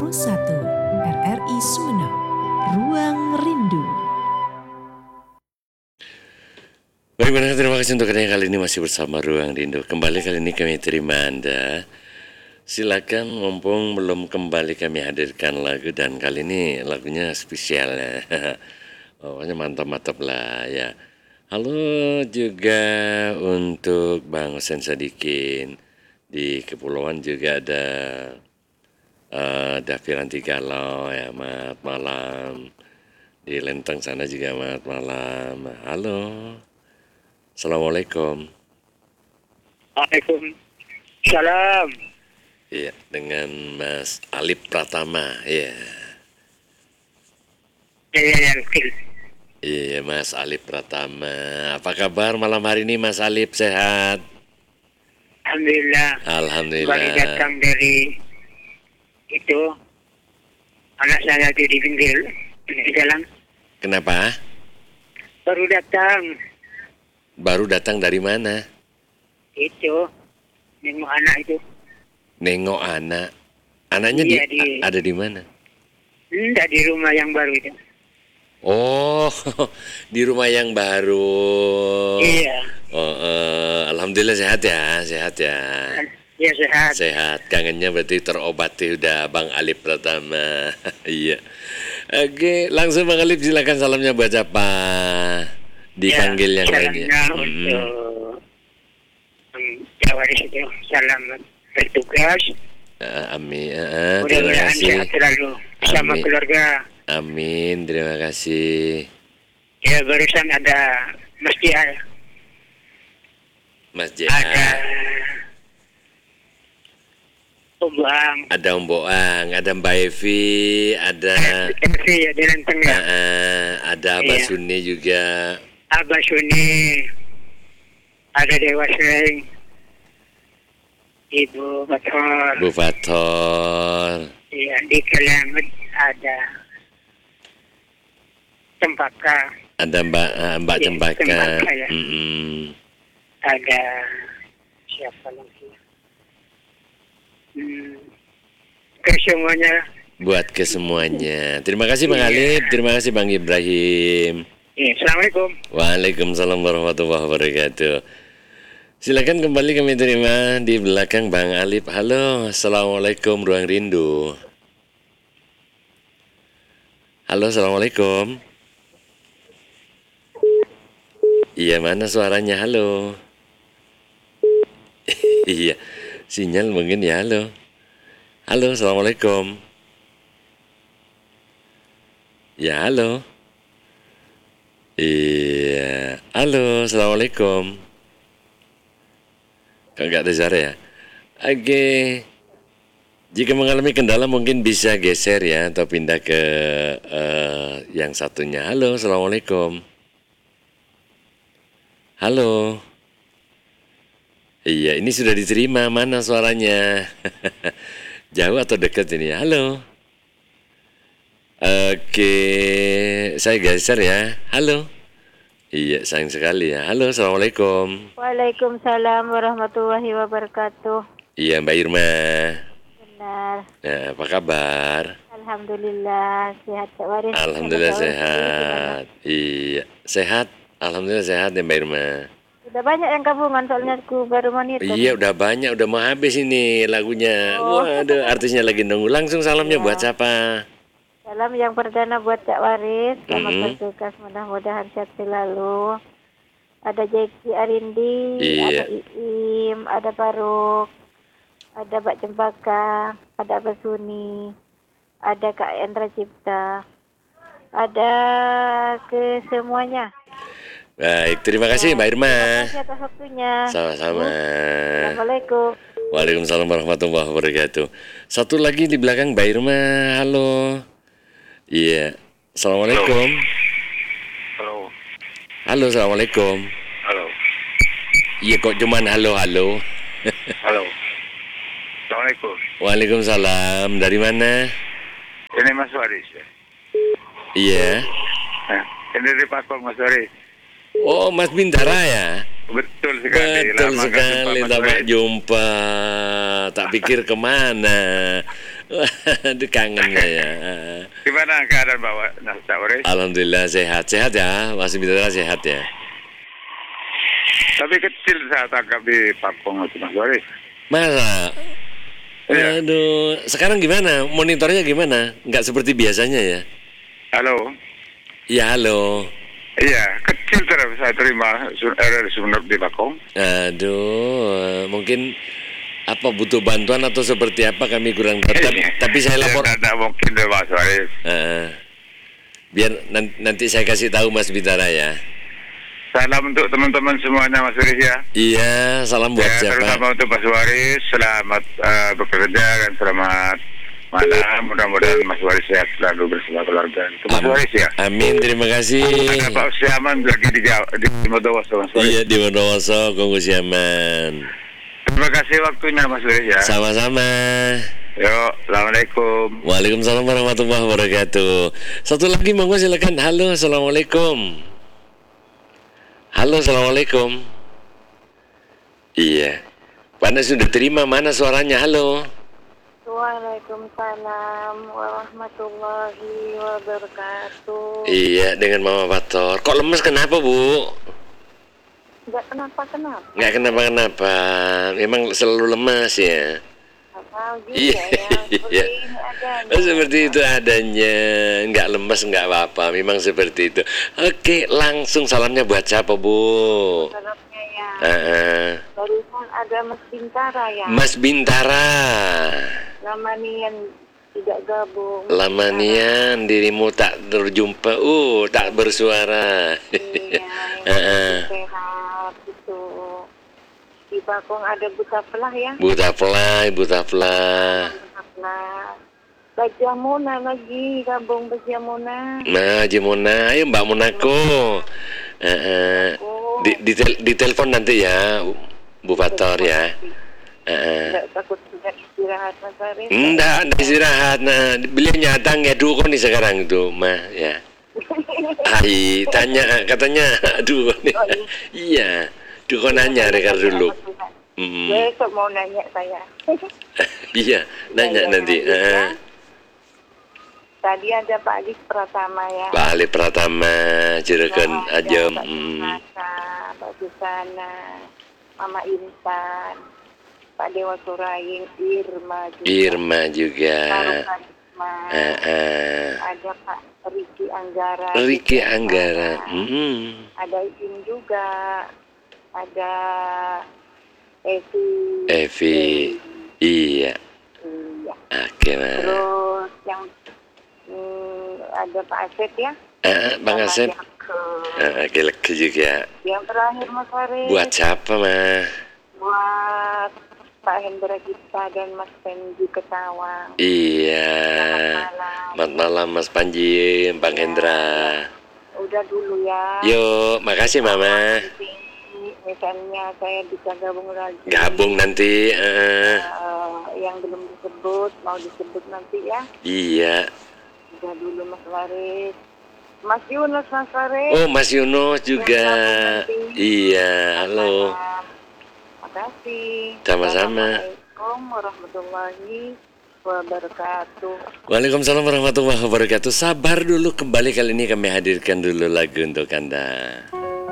RRI Sumeneb, Ruang Rindu. Baik, terima kasih untuk adanya kali ini masih bersama Ruang Rindu. Kembali kali ini kami terima Anda. Silakan, mumpung belum kembali kami hadirkan lagu, dan kali ini lagunya spesial ya. Pokoknya mantap-mantap lah ya. Halo juga untuk Bang Hussein Sadikin. Di Kepulauan juga ada Daviranti Galau ya, selamat malam. Di Lenteng sana juga selamat malam. Halo. Assalamualaikum. Waalaikumsalam. Iya, dengan Mas Alip Pratama, ya. Iya, Mas Alip Pratama. Apa kabar malam hari ini, Mas Alip? Sehat? Alhamdulillah. Alhamdulillah. Baru datang dari itu, anak saya lagi di pinggir di jalan. Kenapa? Baru datang. Baru datang dari mana? Itu, nengok anak itu. Nengok anak. Anaknya Iya, ada di mana? Enggak, di rumah yang baru itu. Oh, di rumah yang baru. Iya. Oh, alhamdulillah sehat ya, sehat ya. Ya, sehat. Sehat, kangennya berarti terobati udah Bang Alip Pratama. Iya. Oke, langsung Bang Alip, silakan salamnya buat siapa? Dipanggil yang lainnya. Untuk Jawaris itu, salam bertugas. Amin. Terima Mudah-mudahan kasih. sehat selalu bersama Amin. keluarga. Amin, terima kasih. Ya, barusan ada masjid, Mas ada JA, Umbang, ada Om Boang, ada Mbak Evi, ada ya di Lenteng ya. ada Abah Iya. Suni juga. Abah Suni, ada Dewa Sering, Ibu Bator, Bu Fator, ya, di Kelianget ada Cempaka, ada Mbak Iya, Cempaka. Cempaka, ya. Ada siapa lagi? Ke semuanya. Buat ke semuanya. Terima kasih Bang Iya. Alip, terima kasih Bang Ibrahim. Ya, Assalamualaikum. Waalaikumsalam warahmatullahi wabarakatuh. Silakan kembali kami terima di belakang Bang Alip. Halo, assalamualaikum Ruang Rindu. Halo, assalamualaikum. Iya, mana suaranya? Halo. Iya, sinyal mungkin ya. Halo. Halo, assalamualaikum. Ya, halo. Iya, halo, assalamualaikum. Kok nggak ada suara ya? Oke. Jika mengalami kendala mungkin bisa geser ya, atau pindah ke yang satunya. Halo, assalamualaikum. Halo. Iya, ini sudah diterima. Mana suaranya? Jauh atau dekat ini? Halo. Oke, saya geser ya. Halo. Iya, sayang sekali ya. Halo, assalamualaikum. Waalaikumsalam warahmatullahi wabarakatuh. Iya, Mbak Irma. Benar. Nah, apa kabar? Alhamdulillah sehat Cak Waris. Alhamdulillah Ada tahu sehat. Iya, sehat. Alhamdulillah sehat ya Mbak Irma. Sudah banyak yang gabungan soalnya aku baru monitor. Iya, udah banyak, udah mau habis ini lagunya. Oh. Waduh, artisnya lagi nunggu. Langsung salamnya Iya. buat siapa? Salam yang pertama buat Cak Waris. Selamat Mhm. bertugas, mudah-mudahan sehat selalu. Ada Jeki Arindi, Iya. ada Iim, ada Faruk, ada Mbak Cempaka, ada Abah Suni, ada Kak Endra Cipta, ada ke semuanya. Baik, terima kasih Mbak Irma. Terima kasih atas waktunya. Sama-sama. Assalamualaikum. Waalaikumsalam warahmatullahi wabarakatuh. Satu lagi di belakang Mbak Irma. Halo. Iya. Assalamualaikum. Halo. Halo, assalamualaikum. Halo. Iya, kok cuman halo-halo. Halo. Assalamualaikum. Waalaikumsalam. Dari mana? Ini Mas Waris ya. Iya. Nah, ini dari Paspor Mas Waris. Oh, Mas Bintara ya? Betul sekali. Betul Lama nggak sekali, jumpa, Mas tak Waris. jumpa. Tak pikir kemana. Aduh, kangen saya. Gimana keadaan Pak Waris? Alhamdulillah sehat ya, Mas Bintara sehat ya. Tapi kecil saya tangkap di Papong itu Mas Waris. Masa? Iya. Aduh, sekarang gimana? Monitornya gimana? Nggak seperti biasanya ya? Halo. Ya halo. Iya, kecil terus saya terima RR Sumeneb di Papong. Aduh, mungkin apa butuh bantuan atau seperti apa kami kurang tahu. Tapi saya lapor. Ya, tidak mungkin deh Mas Waris. Biar nanti saya kasih tahu Mas Bintara ya. Salam untuk teman-teman semuanya Mas Waris ya. Iya, salam buat Ya, siapa? terutama untuk Mas Waris, selamat bekerja dan selamat malam. Mudah-mudahan Mas Waris sehat selalu bersama keluarga. Itu Mas Waris ya. Amin, terima kasih. Ada Pak Usiaman lagi di Modowoso Mas Waris. Iya, di Bondowoso, Konggu Siaman. Terima kasih waktunya Mas Waris ya. Sama-sama. Yuk, Assalamualaikum. Waalaikumsalam warahmatullahi wabarakatuh. Satu lagi monggo silakan. Halo, assalamualaikum. Halo, assalamualaikum. Iya. Mana sudah terima, mana suaranya? Halo. Waalaikumsalam warahmatullahi wabarakatuh. Iya, dengan Mama Bator. Kok lemes kenapa, Bu? Enggak kenapa-kenapa. Nggak kenapa-kenapa. Memang selalu lemas ya. Tahu juga Iya, ya. iya. Seperti ini adanya. Oh, seperti itu adanya. Nggak lemes, nggak apa-apa. Memang seperti itu. Oke, langsung salamnya buat siapa, Bu? Salamnya ya. Barusan ada Mas Bintara ya. Mas Bintara. Lama nih yang tidak gabung. Lama nian dirimu tak terjumpa. Tak bersuara. Iya, sehat itu. Di Bakong ada buta pelah ya. Buta Fly. Buta pelah. Bajah Mona lagi gabung Bajah Mona. Nah, Jemona, ayo Mbak Monako. Di telepon nanti ya, Bu Bator ya. Tidak takut tidak istirahat Mas Farid. Enggak istirahat. Nah, beliau nyatang ya dukun nih sekarang itu, mah ya. Hai, tanya katanya dukun. Iya, dukun nanya rekar dulu. Besok mau nanya saya. Iya, nanya nanti. Tadi ada Pak Alis Pratama ya. Pak Ali Pratama, Cirebon aja. Pak Susana, Mama Intan, Pak Dewa Suraing, Irma juga. Pak Risma. Ada Pak Riki Anggara. Riki Anggara. Ada Iin juga. Ada Evi. Iya. Iya. Oke, Mas. Terus yang ada Pak Asep ya. Bang Asep. Oke juga. Yang terakhir Mas Farid. Buat siapa, Mas? Buat Pak Hendra kita dan Mas Panji Ketawang. Iya. Selamat malam Mas Panji, Bang Hendra. Udah dulu ya. Yuk, makasih Mama. Misalnya saya bisa gabung lagi. Gabung nanti. Yang belum disebut, mau disebut nanti ya. Iya. Udah dulu Mas Farid. Mas Yunus, Mas Farid. Oh, Mas Yunus juga. Iya, halo. Makasih. Sama-sama. Assalamualaikum warahmatullahi wabarakatuh. Waalaikumsalam warahmatullahi wabarakatuh. Sabar dulu, kembali kali ini kami hadirkan dulu lagu untuk Anda.